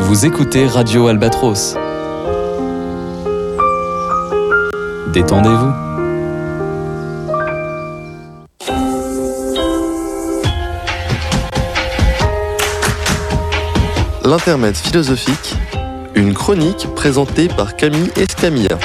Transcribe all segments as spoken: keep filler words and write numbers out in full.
Vous écoutez Radio Albatros. Détendez-vous. L'intermède philosophique, une chronique présentée par Camille Escamilla.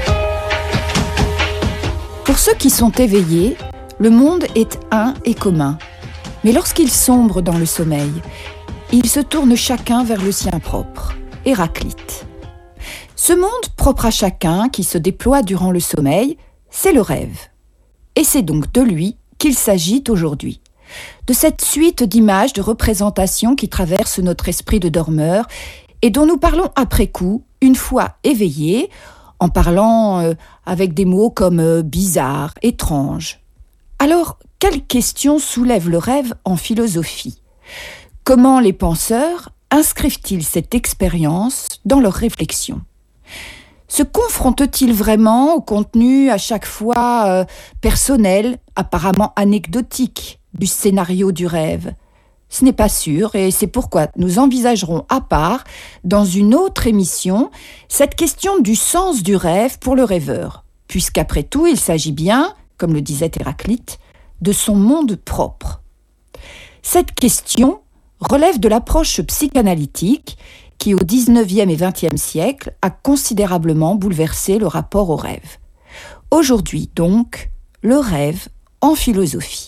Pour ceux qui sont éveillés, le monde est un et commun. Mais lorsqu'ils sombrent dans le sommeil, ils se tournent chacun vers le sien propre. Héraclite. Ce monde propre à chacun qui se déploie durant le sommeil, c'est le rêve. Et c'est donc de lui qu'il s'agit aujourd'hui. De cette suite d'images, de représentations qui traversent notre esprit de dormeur et dont nous parlons après coup, une fois éveillés, en parlant euh, avec des mots comme euh, bizarre, étrange. Alors, quelle question soulève le rêve en philosophie ? Comment les penseurs inscrivent-ils cette expérience dans leurs réflexions ? Se confrontent-ils vraiment au contenu à chaque fois euh, personnel, apparemment anecdotique du scénario du rêve ? Ce n'est pas sûr et c'est pourquoi nous envisagerons à part, dans une autre émission, cette question du sens du rêve pour le rêveur, puisqu'après tout, il s'agit bien, comme le disait Héraclite, de son monde propre. Cette question relève de l'approche psychanalytique qui, au dix-neuvième et vingtième siècle, a considérablement bouleversé le rapport au rêve. Aujourd'hui, donc, le rêve en philosophie.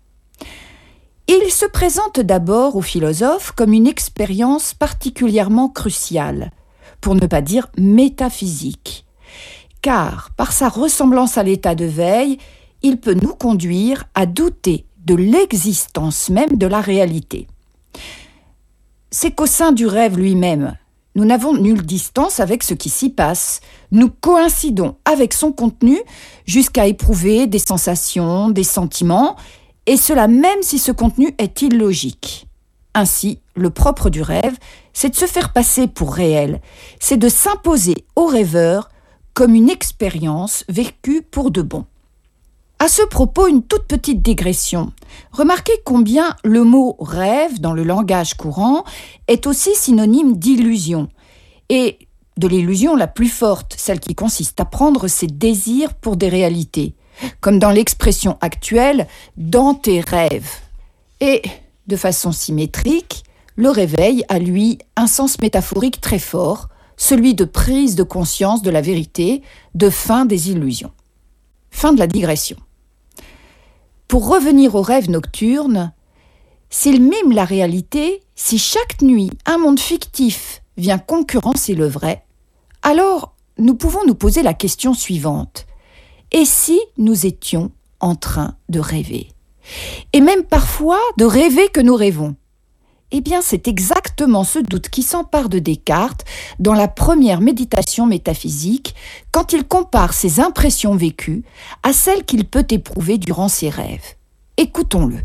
Il se présente d'abord aux philosophes comme une expérience particulièrement cruciale, pour ne pas dire métaphysique, car, par sa ressemblance à l'état de veille, il peut nous conduire à douter de l'existence même de la réalité. C'est qu'au sein du rêve lui-même, nous n'avons nulle distance avec ce qui s'y passe. Nous coïncidons avec son contenu jusqu'à éprouver des sensations, des sentiments, et cela même si ce contenu est illogique. Ainsi, le propre du rêve, c'est de se faire passer pour réel, c'est de s'imposer au rêveur comme une expérience vécue pour de bon. À ce propos, une toute petite digression. Remarquez combien le mot « rêve » dans le langage courant est aussi synonyme d'illusion. Et de l'illusion la plus forte, celle qui consiste à prendre ses désirs pour des réalités, comme dans l'expression actuelle « dans tes rêves ». Et, de façon symétrique, le réveil a, lui, un sens métaphorique très fort, celui de prise de conscience de la vérité, de fin des illusions. Fin de la digression. Pour revenir au rêve nocturne, s'il mime la réalité, si chaque nuit un monde fictif vient concurrencer le vrai, alors nous pouvons nous poser la question suivante. Et si nous étions en train de rêver ? Et même parfois de rêver que nous rêvons ? Eh bien, c'est exactement ce doute qui s'empare de Descartes dans la première méditation métaphysique, quand il compare ses impressions vécues à celles qu'il peut éprouver durant ses rêves. Écoutons-le.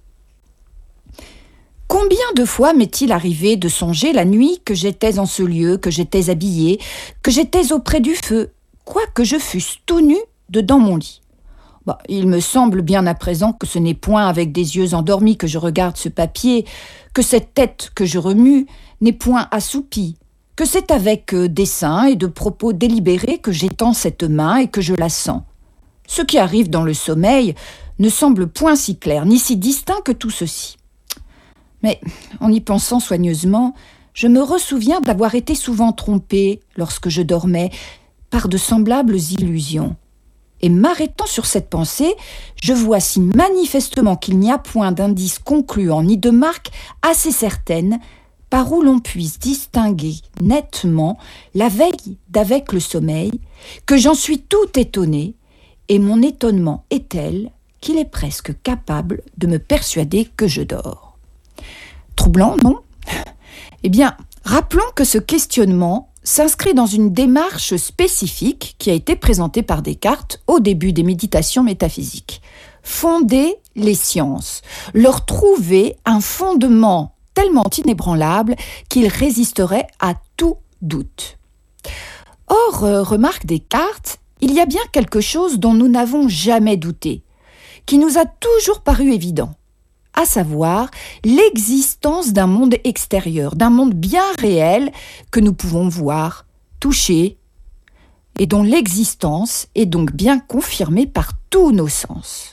Combien de fois m'est-il arrivé de songer la nuit que j'étais en ce lieu, que j'étais habillée, que j'étais auprès du feu, quoique je fusse tout nu dedans mon lit. Bah, il me semble bien à présent que ce n'est point avec des yeux endormis que je regarde ce papier, que cette tête que je remue n'est point assoupie, que c'est avec euh, dessein et de propos délibérés que j'étends cette main et que je la sens. Ce qui arrive dans le sommeil ne semble point si clair, ni si distinct que tout ceci. Mais, en y pensant soigneusement, je me ressouviens d'avoir été souvent trompée, lorsque je dormais, par de semblables illusions. Et m'arrêtant sur cette pensée, je vois si manifestement qu'il n'y a point d'indice concluant ni de marque assez certaine par où l'on puisse distinguer nettement la veille d'avec le sommeil, que j'en suis tout étonnée, et mon étonnement est tel qu'il est presque capable de me persuader que je dors. Troublant, non ? Eh bien, rappelons que ce questionnement s'inscrit dans une démarche spécifique qui a été présentée par Descartes au début des méditations métaphysiques. Fonder les sciences, leur trouver un fondement tellement inébranlable qu'il résisterait à tout doute. Or, euh, remarque Descartes, il y a bien quelque chose dont nous n'avons jamais douté, qui nous a toujours paru évident. à savoir l'existence d'un monde extérieur, d'un monde bien réel que nous pouvons voir, toucher, et dont l'existence est donc bien confirmée par tous nos sens.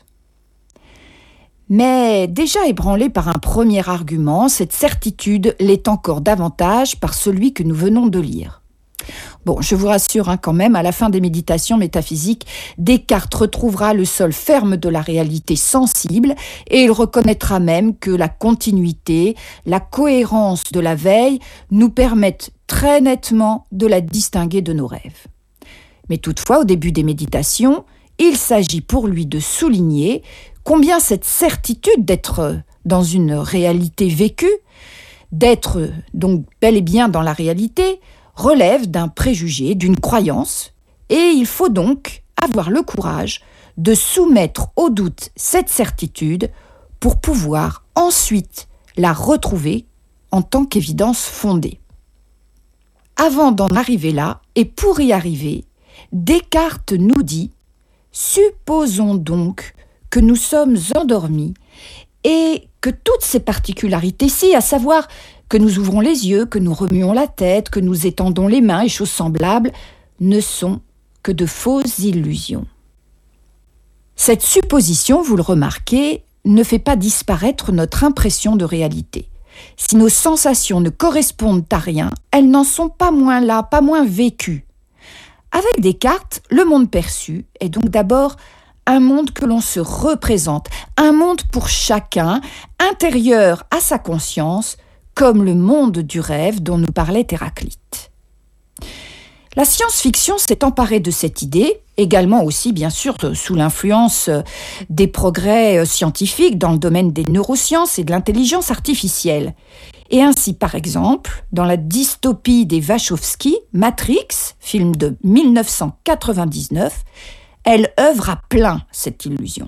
Mais déjà ébranlée par un premier argument, cette certitude l'est encore davantage par celui que nous venons de lire. Bon, je vous rassure hein, quand même, à la fin des méditations métaphysiques, Descartes retrouvera le sol ferme de la réalité sensible et il reconnaîtra même que la continuité, la cohérence de la veille nous permettent très nettement de la distinguer de nos rêves. Mais toutefois, au début des méditations, il s'agit pour lui de souligner combien cette certitude d'être dans une réalité vécue, d'être donc bel et bien dans la réalité, relève d'un préjugé, d'une croyance, et il faut donc avoir le courage de soumettre au doute cette certitude pour pouvoir ensuite la retrouver en tant qu'évidence fondée. Avant d'en arriver là, et pour y arriver, Descartes nous dit « Supposons donc que nous sommes endormis et que toutes ces particularités-ci, à savoir que nous ouvrons les yeux, que nous remuons la tête, que nous étendons les mains et choses semblables, ne sont que de fausses illusions. » Cette supposition, vous le remarquez, ne fait pas disparaître notre impression de réalité. Si nos sensations ne correspondent à rien, elles n'en sont pas moins là, pas moins vécues. Avec Descartes, le monde perçu est donc d'abord un monde que l'on se représente, un monde pour chacun, intérieur à sa conscience, comme le monde du rêve dont nous parlait Héraclite. La science-fiction s'est emparée de cette idée, également aussi bien sûr sous l'influence des progrès scientifiques dans le domaine des neurosciences et de l'intelligence artificielle. Et ainsi, par exemple, dans la dystopie des Wachowski, Matrix, film de mille neuf cent quatre-vingt-dix-neuf, elle œuvre à plein cette illusion.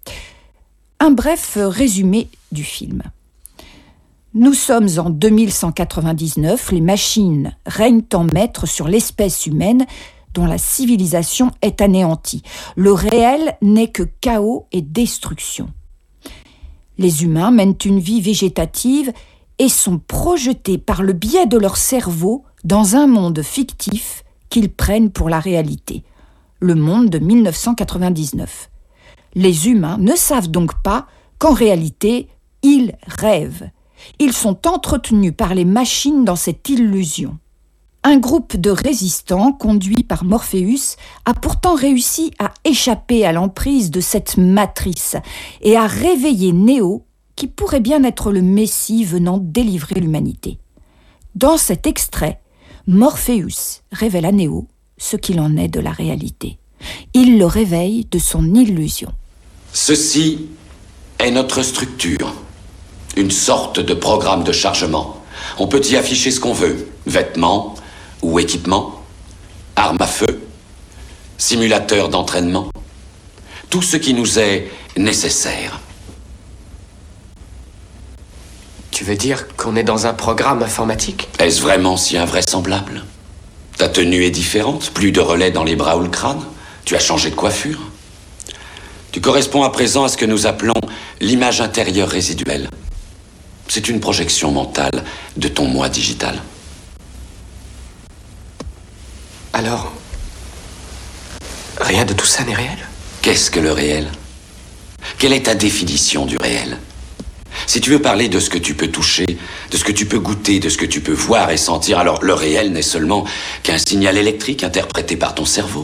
Un bref résumé du film. Nous sommes en deux mille cent quatre-vingt-dix-neuf, les machines règnent en maître sur l'espèce humaine dont la civilisation est anéantie. Le réel n'est que chaos et destruction. Les humains mènent une vie végétative et sont projetés par le biais de leur cerveau dans un monde fictif qu'ils prennent pour la réalité, le monde de mille neuf cent quatre-vingt-dix-neuf. Les humains ne savent donc pas qu'en réalité, ils rêvent. Ils sont entretenus par les machines dans cette illusion. Un groupe de résistants, conduit par Morpheus, a pourtant réussi à échapper à l'emprise de cette matrice et à réveiller Néo, qui pourrait bien être le Messie venant délivrer l'humanité. Dans cet extrait, Morpheus révèle à Néo ce qu'il en est de la réalité. Il le réveille de son illusion. Ceci est notre structure, une sorte de programme de chargement. On peut y afficher ce qu'on veut, vêtements ou équipements, armes à feu, simulateurs d'entraînement, tout ce qui nous est nécessaire. Tu veux dire qu'on est dans un programme informatique ? Est-ce vraiment si invraisemblable ? Ta tenue est différente, plus de relais dans les bras ou le crâne. Tu as changé de coiffure. Tu corresponds à présent à ce que nous appelons l'image intérieure résiduelle. C'est une projection mentale de ton moi digital. Alors, rien de tout ça n'est réel ? Qu'est-ce que le réel ? Quelle est ta définition du réel ? Si tu veux parler de ce que tu peux toucher, de ce que tu peux goûter, de ce que tu peux voir et sentir, alors le réel n'est seulement qu'un signal électrique interprété par ton cerveau.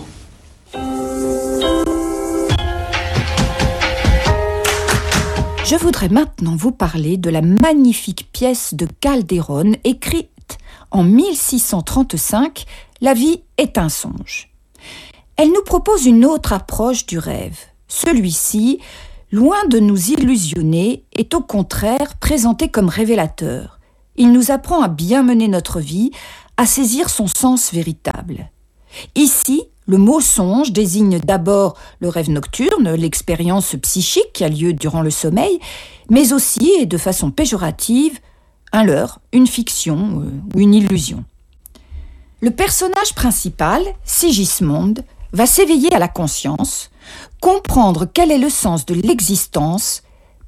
Je voudrais maintenant vous parler de la magnifique pièce de Calderon écrite en mille six cent trente-cinq, « La vie est un songe ». Elle nous propose une autre approche du rêve. Celui-ci, loin de nous illusionner, est au contraire présenté comme révélateur. Il nous apprend à bien mener notre vie, à saisir son sens véritable. Ici, le mot songe désigne d'abord le rêve nocturne, l'expérience psychique qui a lieu durant le sommeil, mais aussi, et de façon péjorative, un leurre, une fiction euh, ou une illusion. Le personnage principal, Sigismond, va s'éveiller à la conscience, comprendre quel est le sens de l'existence,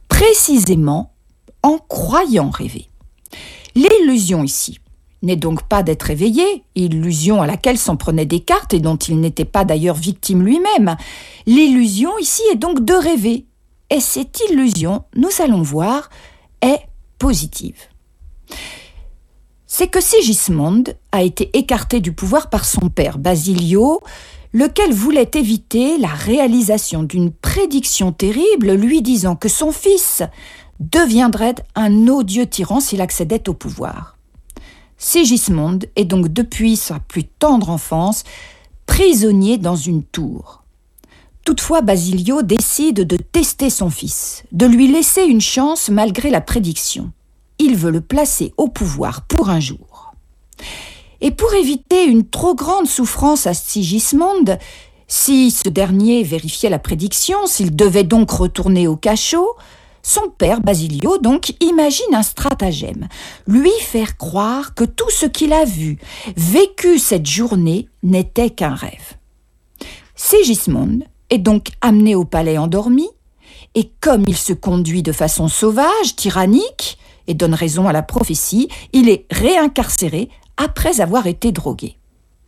précisément en croyant rêver. L'illusion ici n'est donc pas d'être éveillé, illusion à laquelle s'en prenait Descartes et dont il n'était pas d'ailleurs victime lui-même. L'illusion ici est donc de rêver. Et cette illusion, nous allons voir, est positive. C'est que Sigismond a été écarté du pouvoir par son père Basilio, lequel voulait éviter la réalisation d'une prédiction terrible lui disant que son fils deviendrait un odieux tyran s'il accédait au pouvoir. Sigismond est donc depuis sa plus tendre enfance prisonnier dans une tour. Toutefois, Basilio décide de tester son fils, de lui laisser une chance malgré la prédiction. Il veut le placer au pouvoir pour un jour. Et pour éviter une trop grande souffrance à Sigismond, si ce dernier vérifiait la prédiction, s'il devait donc retourner au cachot, son père Basilio donc imagine un stratagème, lui faire croire que tout ce qu'il a vu, vécu cette journée, n'était qu'un rêve. Sigismond est donc amené au palais endormi, et comme il se conduit de façon sauvage, tyrannique, et donne raison à la prophétie, il est réincarcéré après avoir été drogué.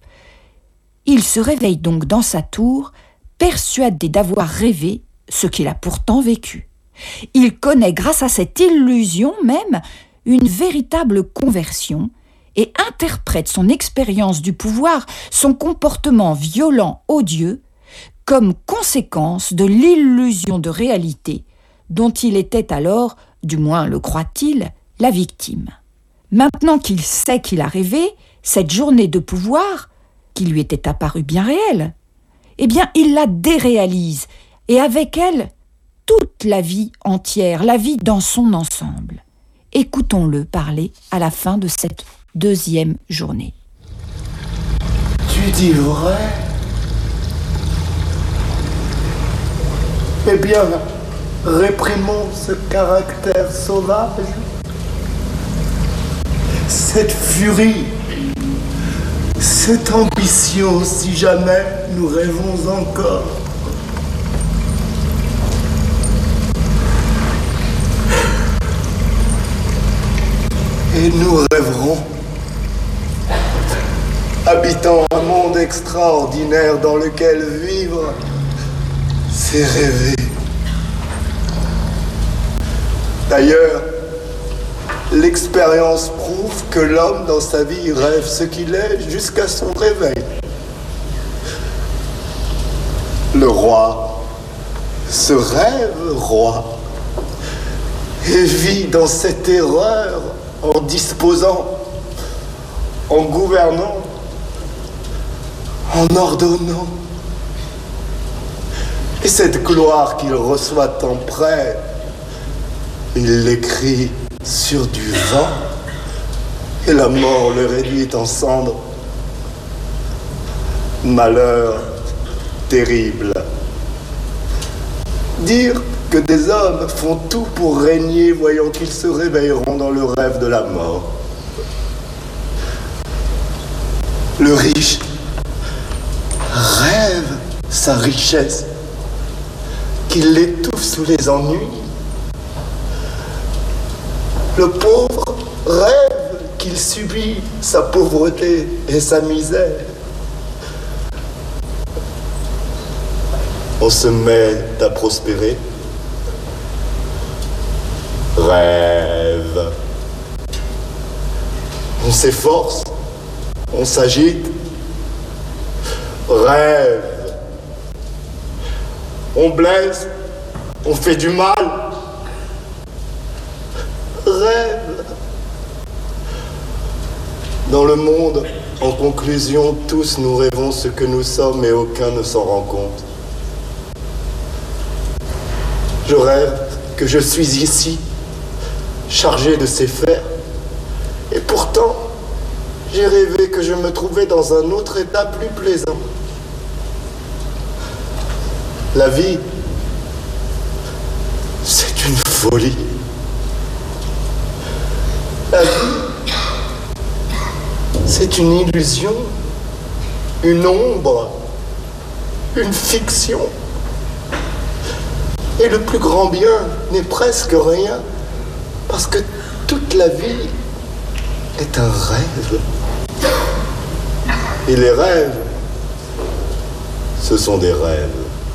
Il se réveille donc dans sa tour, persuadé d'avoir rêvé ce qu'il a pourtant vécu. Il connaît grâce à cette illusion même une véritable conversion et interprète son expérience du pouvoir, son comportement violent, odieux, comme conséquence de l'illusion de réalité dont il était alors, du moins le croit-il, la victime. Maintenant qu'il sait qu'il a rêvé, cette journée de pouvoir, qui lui était apparue bien réelle, eh bien il la déréalise, et avec elle, toute la vie entière, la vie dans son ensemble. Écoutons-le parler à la fin de cette deuxième journée. Tu dis vrai? Eh bien, réprimons ce caractère sauvage, cette furie, cette ambition, si jamais nous rêvons encore. Et nous rêverons, habitant un monde extraordinaire dans lequel vivre, c'est rêver. D'ailleurs, l'expérience prouve que l'homme dans sa vie rêve ce qu'il est jusqu'à son réveil. Le roi se rêve roi et vit dans cette erreur en disposant, en gouvernant, en ordonnant. Et cette gloire qu'il reçoit tant près, il l'écrit sur du vent, et la mort le réduit en cendres. Malheur terrible. Dire que des hommes font tout pour régner, voyant qu'ils se réveilleront dans le rêve de la mort. Le riche rêve sa richesse, qu'il l'étouffe sous les ennuis. Le pauvre rêve qu'il subit sa pauvreté et sa misère. On se met à prospérer. Rêve. On s'efforce, on s'agite. Rêve. On blesse, on fait du mal. Rêve. Dans le monde, en conclusion, tous nous rêvons ce que nous sommes et aucun ne s'en rend compte. Je rêve que je suis ici, chargé de ces faits, et pourtant, j'ai rêvé que je me trouvais dans un autre état plus plaisant. La vie, c'est une folie. La vie, c'est une illusion, une ombre, une fiction. Et le plus grand bien n'est presque rien, parce que toute la vie est un rêve. Et les rêves, ce sont des rêves.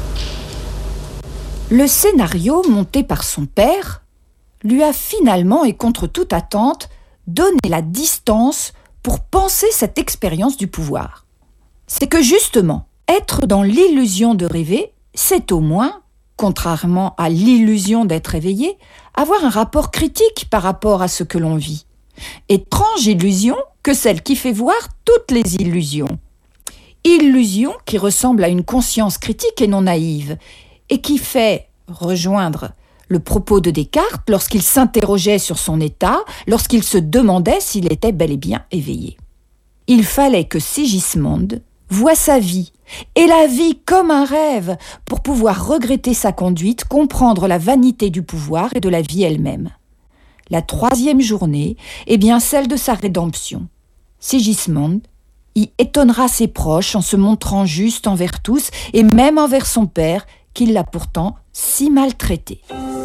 Le scénario monté par son père lui a finalement et contre toute attente donné la distance pour penser cette expérience du pouvoir. C'est que justement, être dans l'illusion de rêver, c'est au moins, contrairement à l'illusion d'être éveillé, avoir un rapport critique par rapport à ce que l'on vit. Étrange illusion que celle qui fait voir toutes les illusions. Illusion qui ressemble à une conscience critique et non naïve, et qui fait rejoindre le propos de Descartes lorsqu'il s'interrogeait sur son état, lorsqu'il se demandait s'il était bel et bien éveillé. Il fallait que Sigismond voie sa vie, et la vie comme un rêve, pour pouvoir regretter sa conduite, comprendre la vanité du pouvoir et de la vie elle-même. La troisième journée est bien celle de sa rédemption. Sigismond y étonnera ses proches en se montrant juste envers tous, et même envers son père, qui l'a pourtant si maltraité.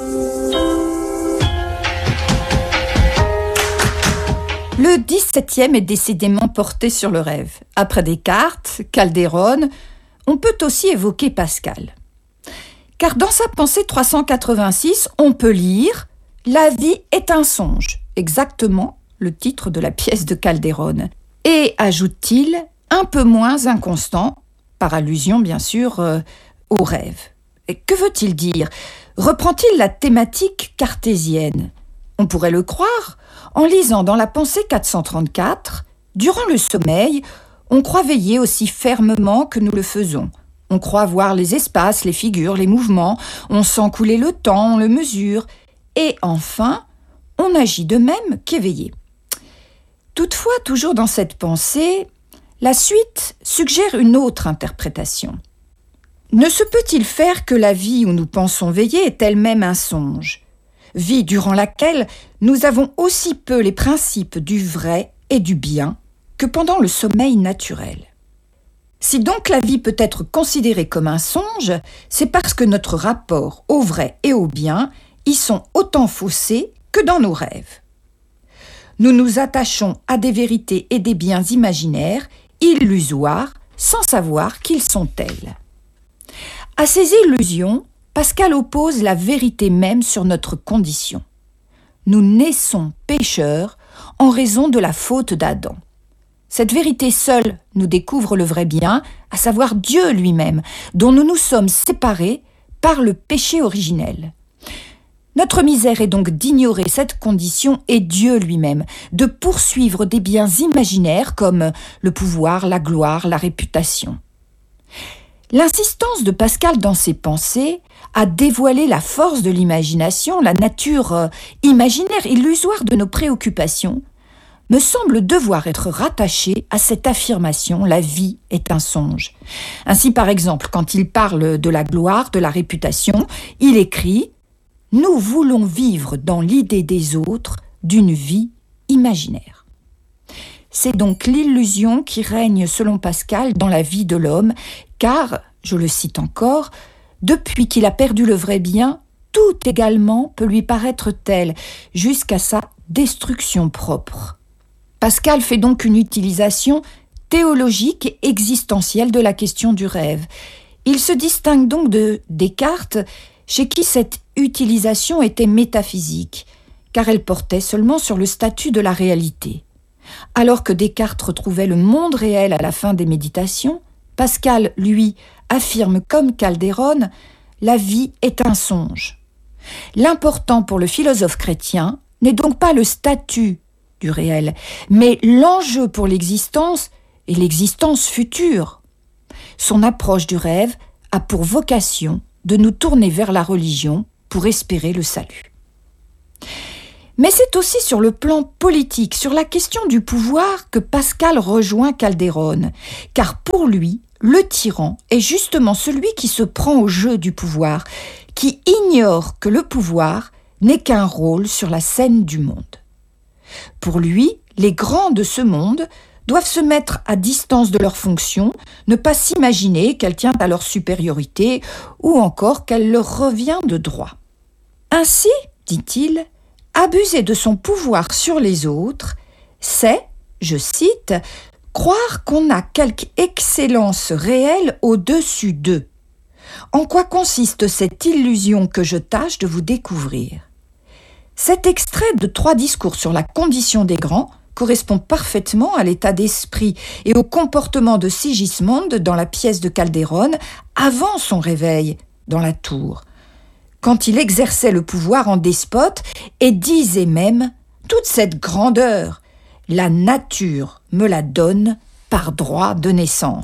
Le dix-septième est décidément porté sur le rêve. Après Descartes, Calderon, on peut aussi évoquer Pascal. Car dans sa pensée trois cent quatre-vingt-six, on peut lire « La vie est un songe », exactement le titre de la pièce de Calderon. Et, ajoute-t-il, un peu moins inconstant, par allusion bien sûr euh, au rêve. Et que veut-il dire ? Reprend-il la thématique cartésienne ? On pourrait le croire en lisant dans la pensée quatre cent trente-quatre, « Durant le sommeil, on croit veiller aussi fermement que nous le faisons. On croit voir les espaces, les figures, les mouvements, on sent couler le temps, on le mesure. Et enfin, on agit de même qu'éveillé. » Toutefois, toujours dans cette pensée, la suite suggère une autre interprétation. Ne se peut-il faire que la vie où nous pensons veiller est elle-même un songe ? Vie durant laquelle nous avons aussi peu les principes du vrai et du bien que pendant le sommeil naturel. Si donc la vie peut être considérée comme un songe, c'est parce que notre rapport au vrai et au bien y sont autant faussés que dans nos rêves. Nous nous attachons à des vérités et des biens imaginaires, illusoires, sans savoir qu'ils sont tels. À ces illusions, Pascal oppose la vérité même sur notre condition. Nous naissons pécheurs en raison de la faute d'Adam. Cette vérité seule nous découvre le vrai bien, à savoir Dieu lui-même, dont nous nous sommes séparés par le péché originel. Notre misère est donc d'ignorer cette condition et Dieu lui-même, de poursuivre des biens imaginaires comme le pouvoir, la gloire, la réputation. L'insistance de Pascal dans ses pensées a dévoilé la force de l'imagination, la nature euh, imaginaire, illusoire de nos préoccupations, me semble devoir être rattachée à cette affirmation « la vie est un songe ». Ainsi, par exemple, quand il parle de la gloire, de la réputation, il écrit « Nous voulons vivre dans l'idée des autres d'une vie imaginaire ». C'est donc l'illusion qui règne, selon Pascal, dans la vie de l'homme, car, je le cite encore, « Depuis qu'il a perdu le vrai bien, tout également peut lui paraître tel, jusqu'à sa destruction propre. » Pascal fait donc une utilisation théologique et existentielle de la question du rêve. Il se distingue donc de Descartes, chez qui cette utilisation était métaphysique, car elle portait seulement sur le statut de la réalité. Alors que Descartes retrouvait le monde réel à la fin des méditations, Pascal, lui, affirme comme Calderon « la vie est un songe ». L'important pour le philosophe chrétien n'est donc pas le statut du réel, mais l'enjeu pour l'existence et l'existence future. Son approche du rêve a pour vocation de nous tourner vers la religion pour espérer le salut. Mais c'est aussi sur le plan politique, sur la question du pouvoir, que Pascal rejoint Calderon, car pour lui, le tyran est justement celui qui se prend au jeu du pouvoir, qui ignore que le pouvoir n'est qu'un rôle sur la scène du monde. Pour lui, les grands de ce monde doivent se mettre à distance de leur fonction, ne pas s'imaginer qu'elle tient à leur supériorité ou encore qu'elle leur revient de droit. Ainsi, dit-il, abuser de son pouvoir sur les autres, c'est, je cite, « croire qu'on a quelque excellence réelle au-dessus d'eux ». En quoi consiste cette illusion que je tâche de vous découvrir ? Cet extrait de trois discours sur la condition des grands correspond parfaitement à l'état d'esprit et au comportement de Sigismond dans la pièce de Calderon avant son réveil dans la tour, quand il exerçait le pouvoir en despote et disait même « toute cette grandeur, la nature me la donne par droit de naissance ».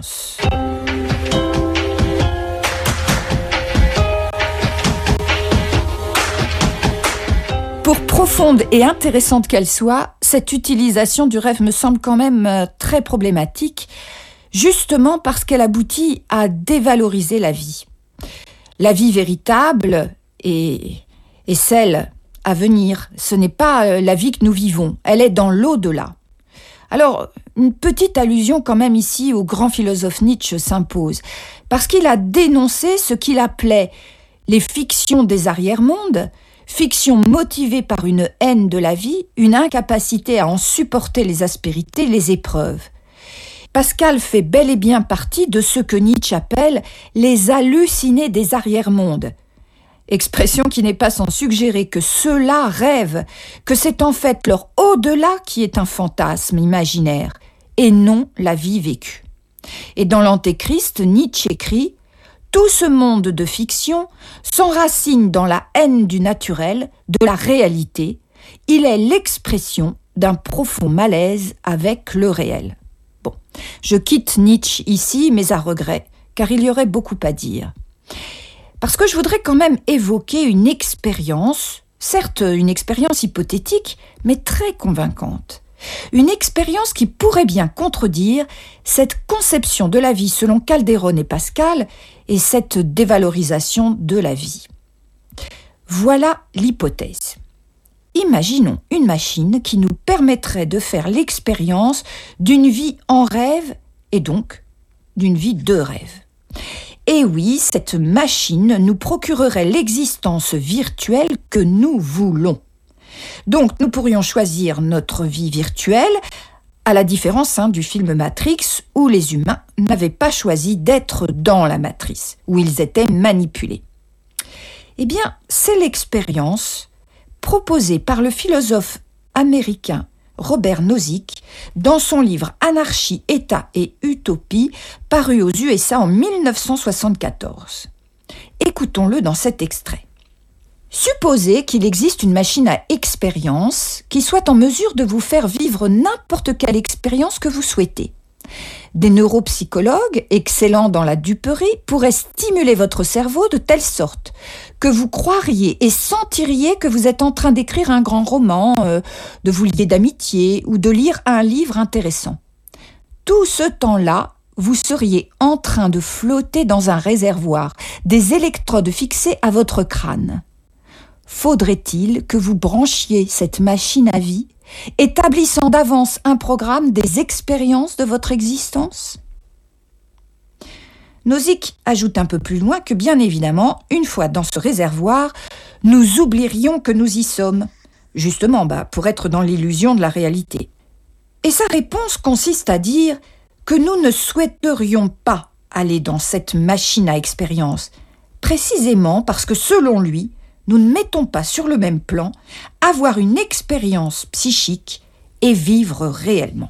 Pour profonde et intéressante qu'elle soit, cette utilisation du rêve me semble quand même très problématique, justement parce qu'elle aboutit à dévaloriser la vie. La vie véritable est, est celle à venir. Ce n'est pas la vie que nous vivons, elle est dans l'au-delà. Alors, une petite allusion quand même ici au grand philosophe Nietzsche s'impose, parce qu'il a dénoncé ce qu'il appelait les fictions des arrière-mondes, fiction motivée par une haine de la vie, une incapacité à en supporter les aspérités, les épreuves. Pascal fait bel et bien partie de ce que Nietzsche appelle les hallucinés des arrière-mondes. Expression qui n'est pas sans suggérer que ceux-là rêvent, que c'est en fait leur au-delà qui est un fantasme imaginaire, et non la vie vécue. Et dans l'Antéchrist, Nietzsche écrit « Tout ce monde de fiction s'enracine dans la haine du naturel, de la réalité. Il est l'expression d'un profond malaise avec le réel. » Bon, je quitte Nietzsche ici, mais à regret, car il y aurait beaucoup à dire. Parce que je voudrais quand même évoquer une expérience, certes une expérience hypothétique, mais très convaincante. Une expérience qui pourrait bien contredire cette conception de la vie selon Calderon et Pascal et cette dévalorisation de la vie. Voilà l'hypothèse. Imaginons une machine qui nous permettrait de faire l'expérience d'une vie en rêve et donc d'une vie de rêve. Et oui, cette machine nous procurerait l'existence virtuelle que nous voulons. Donc, nous pourrions choisir notre vie virtuelle, à la différence hein, du film Matrix, où les humains n'avaient pas choisi d'être dans la matrice, où ils étaient manipulés. Eh bien, c'est l'expérience proposée par le philosophe américain Robert Nozick dans son livre « Anarchie, État et Utopie » paru aux U S A en mille neuf cent soixante-quatorze. Écoutons-le dans cet extrait. Supposez qu'il existe une machine à expérience qui soit en mesure de vous faire vivre n'importe quelle expérience que vous souhaitez. Des neuropsychologues, excellents dans la duperie, pourraient stimuler votre cerveau de telle sorte que vous croiriez et sentiriez que vous êtes en train d'écrire un grand roman, euh, de vous lier d'amitié ou de lire un livre intéressant. Tout ce temps-là, vous seriez en train de flotter dans un réservoir, des électrodes fixées à votre crâne. Faudrait-il que vous branchiez cette machine à vie, établissant d'avance un programme des expériences de votre existence ? Nozick ajoute un peu plus loin que bien évidemment, une fois dans ce réservoir, nous oublierions que nous y sommes, justement bah, pour être dans l'illusion de la réalité. Et sa réponse consiste à dire que nous ne souhaiterions pas aller dans cette machine à expérience, précisément parce que selon lui, nous ne mettons pas sur le même plan avoir une expérience psychique et vivre réellement.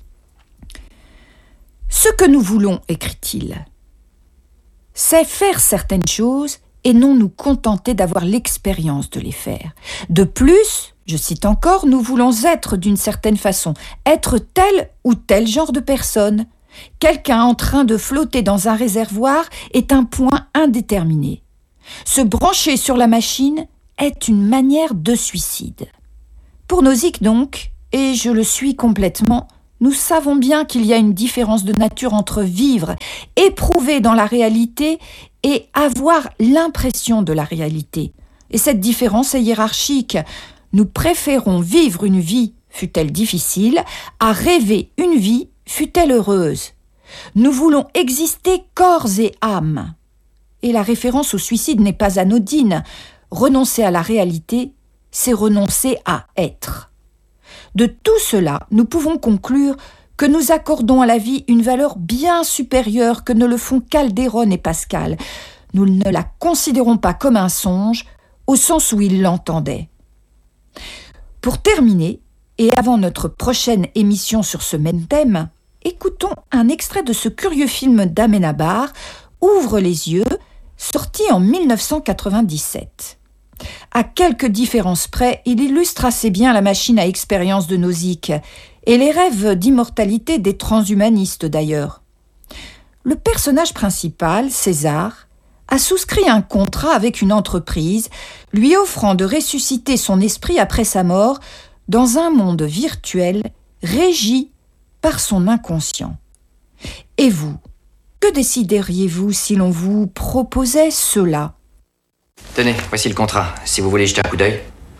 Ce que nous voulons, écrit-il, c'est faire certaines choses et non nous contenter d'avoir l'expérience de les faire. De plus, je cite encore, nous voulons être d'une certaine façon, être tel ou tel genre de personne. Quelqu'un en train de flotter dans un réservoir est un point indéterminé. Se brancher sur la machine est une manière de suicide. Pour Nozick donc, et je le suis complètement, nous savons bien qu'il y a une différence de nature entre vivre, éprouver dans la réalité et avoir l'impression de la réalité. Et cette différence est hiérarchique. Nous préférons vivre une vie, fût-elle difficile, à rêver une vie fût-elle heureuse. Nous voulons exister corps et âme. Et la référence au suicide n'est pas anodine. Renoncer à la réalité, c'est renoncer à être. De tout cela, nous pouvons conclure que nous accordons à la vie une valeur bien supérieure que ne le font Calderon et Pascal. Nous ne la considérons pas comme un songe, au sens où ils l'entendaient. Pour terminer, et avant notre prochaine émission sur ce même thème, écoutons un extrait de ce curieux film d'Amenabar, Ouvre les yeux, sorti en mille neuf cent quatre-vingt-dix-sept. À quelques différences près, il illustre assez bien la machine à expérience de Nozick et les rêves d'immortalité des transhumanistes d'ailleurs. Le personnage principal, César, a souscrit un contrat avec une entreprise lui offrant de ressusciter son esprit après sa mort dans un monde virtuel régi par son inconscient. Et vous, que décideriez-vous si l'on vous proposait cela ? Tenez, voici le contrat, si vous voulez jeter un coup d'œil.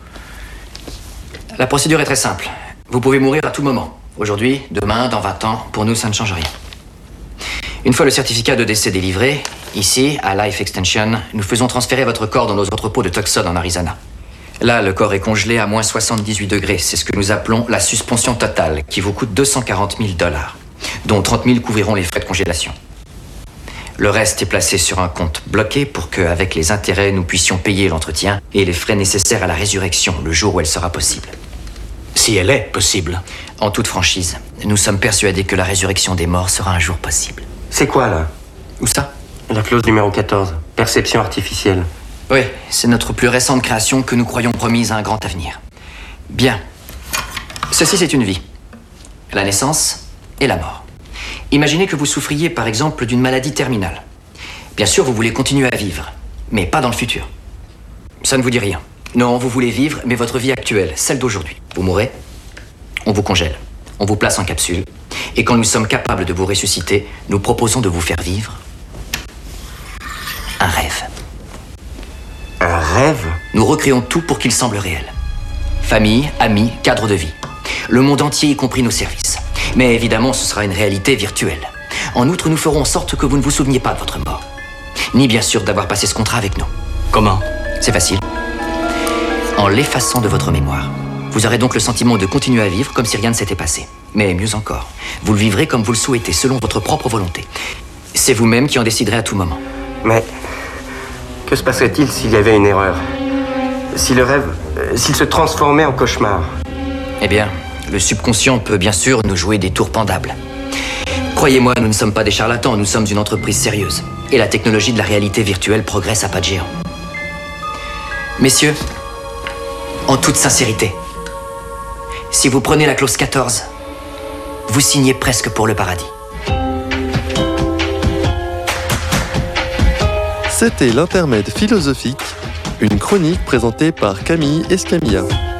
La procédure est très simple. Vous pouvez mourir à tout moment. Aujourd'hui, demain, dans vingt ans, pour nous, ça ne change rien. Une fois le certificat de décès délivré, ici, à Life Extension, nous faisons transférer votre corps dans nos entrepôts de Tucson en Arizona. Là, le corps est congelé à moins soixante-dix-huit degrés. C'est ce que nous appelons la suspension totale, qui vous coûte deux cent quarante mille dollars, dont trente mille couvriront les frais de congélation. Le reste est placé sur un compte bloqué pour qu'avec les intérêts, nous puissions payer l'entretien et les frais nécessaires à la résurrection, le jour où elle sera possible. Si elle est possible. En toute franchise, nous sommes persuadés que la résurrection des morts sera un jour possible. C'est quoi, là? Où ça? La clause numéro quatorze, perception artificielle. Oui, c'est notre plus récente création que nous croyons promise à un grand avenir. Bien. Ceci, c'est une vie. La naissance et la mort. Imaginez que vous souffriez, par exemple, d'une maladie terminale. Bien sûr, vous voulez continuer à vivre, mais pas dans le futur. Ça ne vous dit rien. Non, vous voulez vivre, mais votre vie actuelle, celle d'aujourd'hui. Vous mourrez, on vous congèle, on vous place en capsule, et quand nous sommes capables de vous ressusciter, nous proposons de vous faire vivre un rêve. Un rêve? Nous recréons tout pour qu'il semble réel. Famille, amis, cadre de vie. Le monde entier, y compris nos services. Mais évidemment, ce sera une réalité virtuelle. En outre, nous ferons en sorte que vous ne vous souveniez pas de votre mort. Ni bien sûr d'avoir passé ce contrat avec nous. Comment? C'est facile. En l'effaçant de votre mémoire. Vous aurez donc le sentiment de continuer à vivre comme si rien ne s'était passé. Mais mieux encore, vous le vivrez comme vous le souhaitez, selon votre propre volonté. C'est vous-même qui en déciderez à tout moment. Mais que se passerait-il s'il y avait une erreur? Si le rêve, euh, s'il se transformait en cauchemar? Eh bien, le subconscient peut bien sûr nous jouer des tours pendables. Croyez-moi, nous ne sommes pas des charlatans, nous sommes une entreprise sérieuse. Et la technologie de la réalité virtuelle progresse à pas de géant. Messieurs, en toute sincérité, si vous prenez la clause quatorze, vous signez presque pour le paradis. C'était l'intermède philosophique, une chronique présentée par Camille Escamilla.